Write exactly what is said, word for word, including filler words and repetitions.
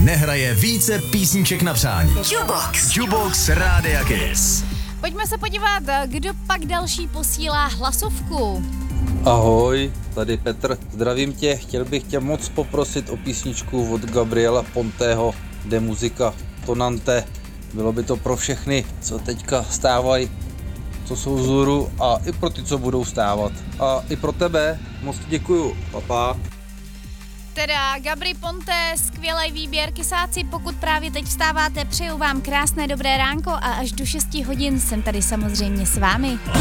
nehraje více písniček na přání. Jukebox. Jukebox Rádia Kiss. Pojďme se podívat, kdo pak další posílá hlasovku. Ahoj, tady Petr, zdravím tě, chtěl bych tě moc poprosit o písničku od Gabriela Ponteho, De Musica Tonante. Bylo by to pro všechny, co teďka stávají, co jsou vzhůru, a i pro ty, co budou stávat. A i pro tebe, moc děkuju, papa. Teda Gabri Ponte, skvělý výběr, kysáci, pokud právě teď vstáváte, přeju vám krásné dobré ránko a až do šesti hodin jsem tady samozřejmě s vámi.